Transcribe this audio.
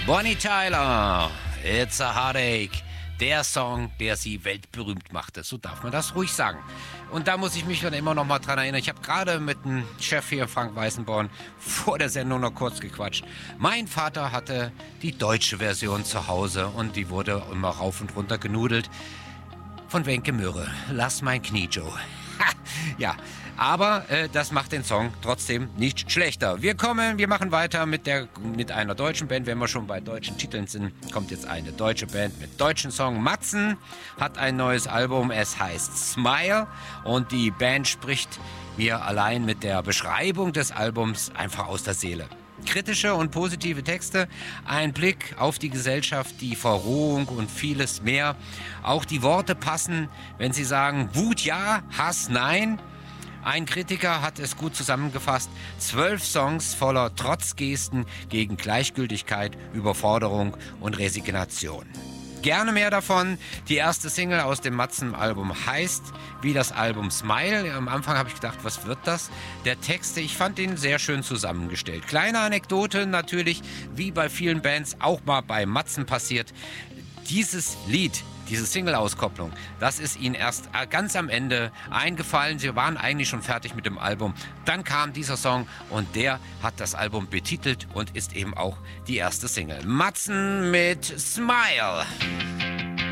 Bonnie Tyler, It's a Heartache. Der Song, der sie weltberühmt machte. So darf man das ruhig sagen. Und da muss ich mich dann immer noch mal dran erinnern. Ich habe gerade mit dem Chef hier, Frank Weißenborn, vor der Sendung noch kurz gequatscht. Mein Vater hatte die deutsche Version zu Hause und die wurde immer rauf und runter genudelt. Von Wenke Möhre. Lass mein Knie, Joe. Ja, aber das macht den Song trotzdem nicht schlechter. Wir machen weiter mit einer deutschen Band. Wenn wir schon bei deutschen Titeln sind, kommt jetzt eine deutsche Band mit deutschen Song. Matzen hat ein neues Album, es heißt Smile. Und die Band spricht mir allein mit der Beschreibung des Albums einfach aus der Seele. Kritische und positive Texte, ein Blick auf die Gesellschaft, die Verrohung und vieles mehr. Auch die Worte passen, wenn sie sagen, Wut ja, Hass nein. Ein Kritiker hat es gut zusammengefasst. 12 Songs voller Trotzgesten gegen Gleichgültigkeit, Überforderung und Resignation. Gerne mehr davon. Die erste Single aus dem Matzen-Album heißt wie das Album Smile. Am Anfang habe ich gedacht, was wird das? Der Text, ich fand ihn sehr schön zusammengestellt. Kleine Anekdote natürlich, wie bei vielen Bands, auch mal bei Matzen passiert. Dieses Lied, diese Single-Auskopplung, das ist ihnen erst ganz am Ende eingefallen. Sie waren eigentlich schon fertig mit dem Album. Dann kam dieser Song und der hat das Album betitelt und ist eben auch die erste Single. Matzen mit Smile.